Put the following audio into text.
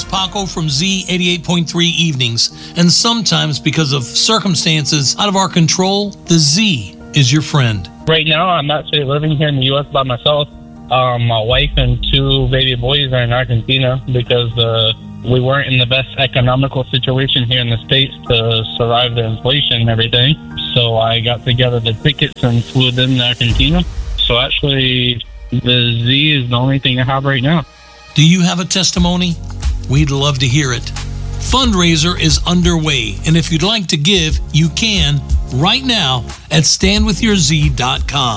Paco from Z88.3 Evenings, and sometimes because of circumstances out of our control, the Z is your friend. Right now, I'm actually living here in the U.S. by myself. My wife and 2 baby boys are in Argentina because we weren't in the best economical situation here in the States to survive the inflation and everything. So I got together the tickets and flew them to Argentina. So actually, the Z is the only thing I have right now. Do you have a testimony? We'd love to hear it. Fundraiser is underway, and if you'd like to give, you can right now at standwithyourz.com.